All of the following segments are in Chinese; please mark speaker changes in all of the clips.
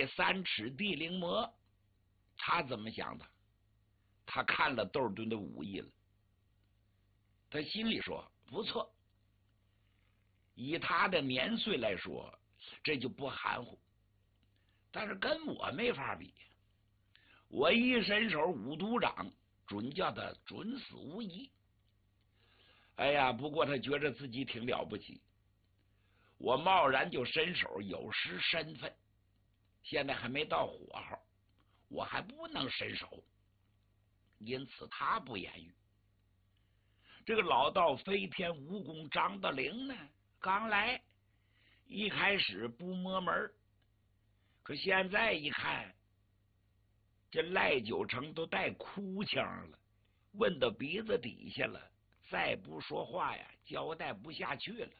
Speaker 1: 这3尺地灵魔他怎么想的？他看了窦尔敦的武艺了，他心里说不错，以他的年岁来说，这就不含糊，但是跟我没法比。我一伸手五毒掌，准叫他准死无疑。哎呀，不过他觉得自己挺了不起，我贸然就伸手，有失身份。现在还没到火候，我还不能伸手，因此他不言语。这个老道飞天蜈蚣张道陵呢，刚来一开始不摸门，可现在一看，这赖九成都带哭腔了，问到鼻子底下了，再不说话呀，交代不下去了。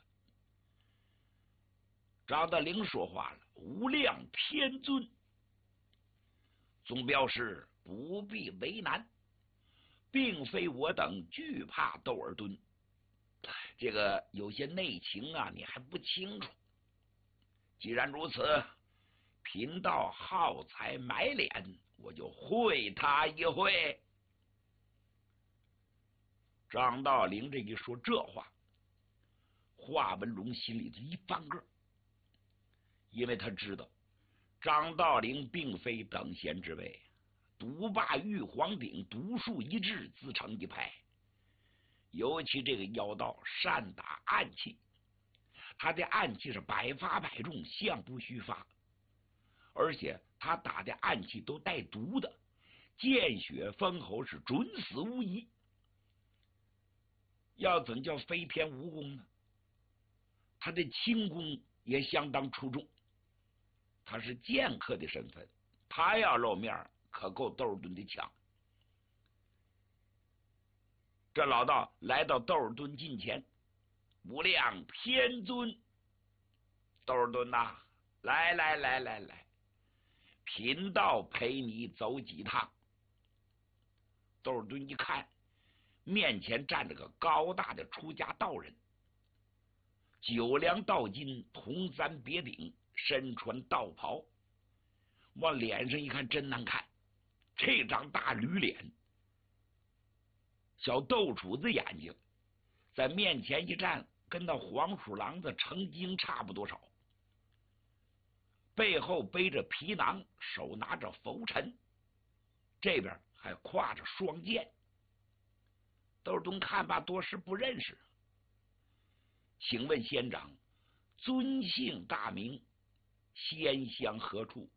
Speaker 1: 张道陵说话了：“无量天尊，总表示不必为难，并非我等惧怕窦尔敦，这个有些内情啊，你还不清楚。既然如此，贫道耗财买脸，我就会他一会。”张道陵这一说这话，华文龙心里头一翻个，因为他知道张道陵并非等闲之辈，独霸玉皇鼎，独树一帜，自成一派。尤其这个妖道善打暗器，他的暗器是百发百中，象不虚发，而且他打的暗器都带毒的，见血封喉，是准死无疑。要怎叫飞天蜈蚣呢？他的轻功也相当出众，他是剑客的身份，他要露面可够窦尔敦的强。这老道来到窦尔敦近前：“无量天尊，窦尔敦呐，来，贫道陪你走几趟。”窦尔敦一看，面前站着个高大的出家道人，九梁道巾，铜簪别顶，身穿道袍，往脸上一看真难看，这张大驴脸，小豆杵子眼睛，在面前一站，跟那黄鼠狼子成精差不多少。背后背着皮囊，手拿着拂尘，这边还挎着双剑。窦尔敦看罢多时不认识，请问仙长，尊姓大名，仙乡何处？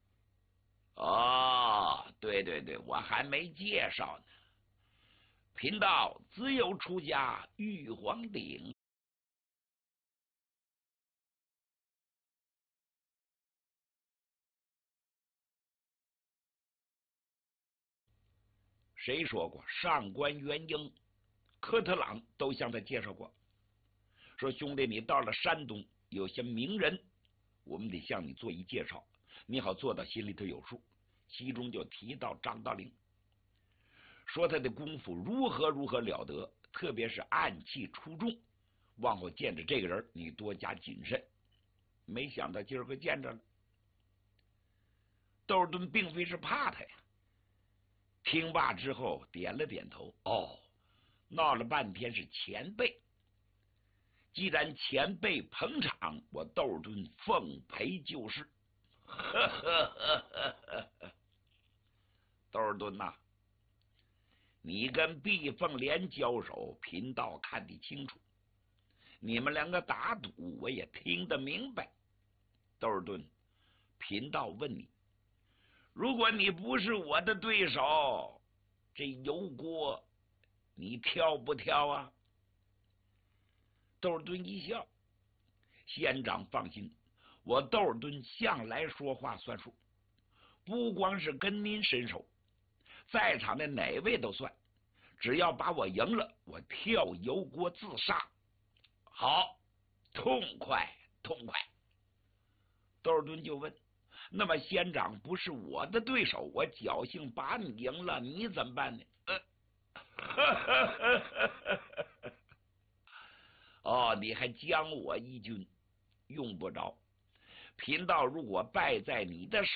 Speaker 1: 哦，对，我还没介绍呢。贫道自幼出家玉皇鼎。谁说过？上官元英、科特朗都向他介绍过，说兄弟，你到了山东，有些名人，我们得向你做一介绍，你好做到心里头有数。其中就提到张道陵，说他的功夫如何了得，特别是暗器出众，往后见着这个人你多加谨慎。没想到今儿个见着了。窦尔敦并非是怕他呀，听罢之后点了点头。哦，闹了半天是前辈，既然前辈捧场，我窦尔敦奉陪就是。窦尔敦呐，你跟毕凤莲交手，贫道看得清楚，你们两个打赌我也听得明白。窦尔敦，贫道问你，如果你不是我的对手，这油锅你挑不挑啊？窦尔敦一笑：“仙长放心，我窦尔敦向来说话算数，不光是跟您伸手，在场的哪位都算，只要把我赢了，我跳油锅自杀。”好，痛快。窦尔敦就问：“那么仙长不是我的对手，我侥幸把你赢了，你怎么办呢？”哦，你还将我一军，用不着。贫道如果败在你的手